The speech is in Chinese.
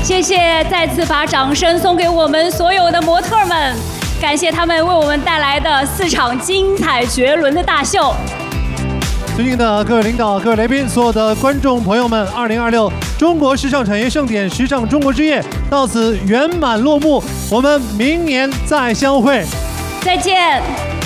谢谢，再次把掌声送给我们所有的模特们，感谢他们为我们带来的4场精彩绝伦的大秀。 尊敬的各位领导、各位来宾、所有的观众朋友们，2026中国时尚产业盛典——时尚中国之夜到此圆满落幕，我们明年再相会， 再见。